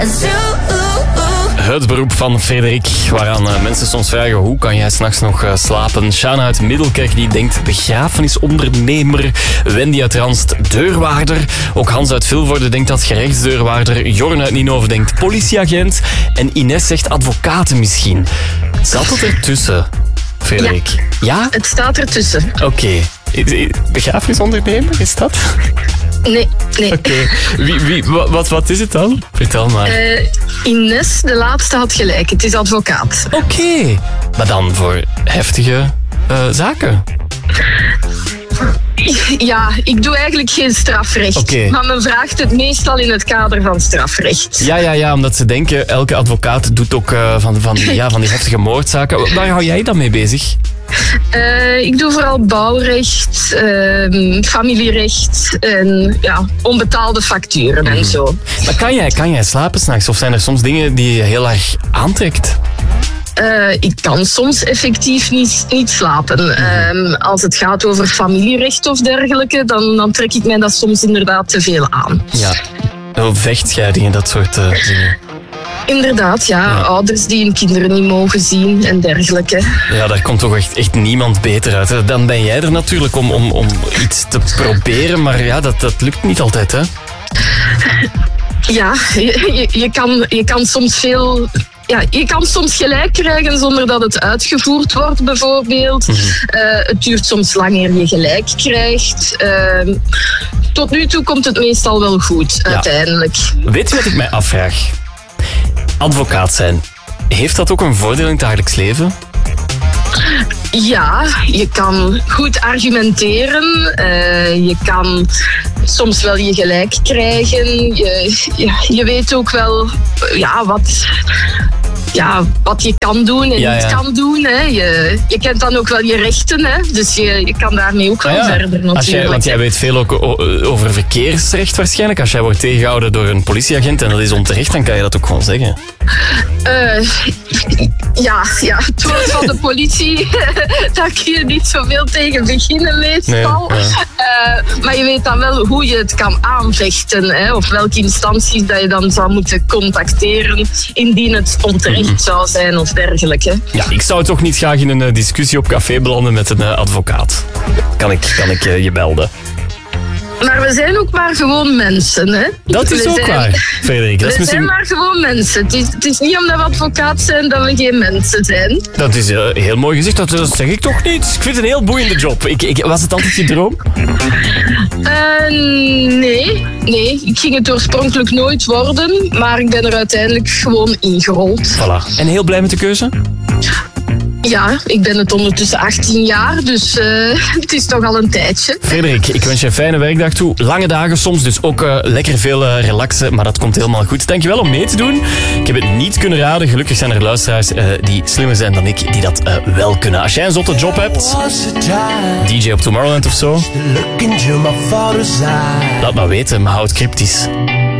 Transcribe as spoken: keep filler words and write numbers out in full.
Het beroep van Frederik, waaraan uh, mensen soms vragen hoe kan jij s'nachts nog uh, slapen. Shana uit Middelkerk die denkt begrafenisondernemer. Wendy uit Ranst deurwaarder. Ook Hans uit Vilvoorde denkt dat gerechtsdeurwaarder. Jorn uit Ninove denkt politieagent. En Ines zegt advocaten misschien. Zat het ertussen, Frederik? Ja, ja? Het staat ertussen. Oké. Okay. Begrafenisondernemer, is dat? Nee, nee. Oké. Okay. Wie, wie, wat, wat is het dan? Vertel maar. Uh, Ines, de laatste, had gelijk. Het is advocaat. Oké. Okay. Maar dan voor heftige uh, zaken? Ja, ik doe eigenlijk geen strafrecht. Okay. Maar men vraagt het meestal in het kader van strafrecht. Ja, ja, ja, omdat ze denken, elke advocaat doet ook uh, van, van, ja, van die heftige moordzaken. Waar hou jij dan mee bezig? Uh, ik doe vooral bouwrecht, uh, familierecht en ja, onbetaalde facturen en zo. Maar kan jij, kan jij slapen s'nachts? Of zijn er soms dingen die je heel erg aantrekt? Uh, ik kan soms effectief niet, niet slapen. Uh, als het gaat over familierecht of dergelijke, dan, dan trek ik mij dat soms inderdaad te veel aan. Ja, vechtscheidingen, dat soort uh, dingen. Inderdaad, ja. ja. Ouders die hun kinderen niet mogen zien en dergelijke. Ja, daar komt toch echt, echt niemand beter uit. Hè? Dan ben jij er natuurlijk om, om, om iets te proberen, maar ja, dat, dat lukt niet altijd, hè? Ja, je, je, je, kan, je kan soms veel... Ja, je kan soms gelijk krijgen zonder dat het uitgevoerd wordt, bijvoorbeeld. Mm-hmm. Uh, het duurt soms langer je gelijk krijgt. Uh, tot nu toe komt het meestal wel goed, ja. Uiteindelijk. Weet je wat ik mij afvraag? Advocaat zijn, heeft dat ook een voordeel in het dagelijks leven? Ja, je kan goed argumenteren. Uh, je kan soms wel je gelijk krijgen. Je, je, je weet ook wel ja, wat... Ja, wat je kan doen en ja, ja. niet kan doen. Hè. Je, je kent dan ook wel je rechten, hè. Dus je, je kan daarmee ook wel ah, ja. verder natuurlijk. Als jij, want jij weet veel ook over verkeersrecht waarschijnlijk. Als jij wordt tegengehouden door een politieagent en dat is onterecht, dan kan je dat ook gewoon zeggen. Uh, ja, ja, het woord van de politie, daar kun je niet zoveel tegen beginnen meestal. Nee, ja. uh, maar je weet dan wel hoe je het kan aanvechten. Hè, of welke instanties dat je dan zou moeten contacteren indien het onterecht mm-hmm. zou zijn of dergelijke. Ja, ik zou toch niet graag in een uh, discussie op café belanden met een uh, advocaat. Kan ik, kan ik uh, je belden? Maar we zijn ook maar gewoon mensen, hè? Dat is we ook zijn, waar, Frederik. Dat we is misschien... zijn maar gewoon mensen. Het is, het is niet omdat we advocaat zijn dat we geen mensen zijn. Dat is uh, heel mooi gezegd. Dat, dat zeg ik toch niet. Ik vind het een heel boeiende job. Ik, ik, was het altijd je droom? Uh, nee, nee. Ik ging het oorspronkelijk nooit worden. Maar ik ben er uiteindelijk gewoon ingerold. Voilà. En heel blij met de keuze? Ja, ik ben het ondertussen achttien jaar, dus uh, het is toch al een tijdje. Frederik, ik wens je een fijne werkdag toe. Lange dagen soms, dus ook uh, lekker veel uh, relaxen, maar dat komt helemaal goed. Dankjewel om mee te doen. Ik heb het niet kunnen raden. Gelukkig zijn er luisteraars uh, die slimmer zijn dan ik, die dat uh, wel kunnen. Als jij een zotte job hebt, D J op Tomorrowland of zo, laat maar weten, maar houd cryptisch.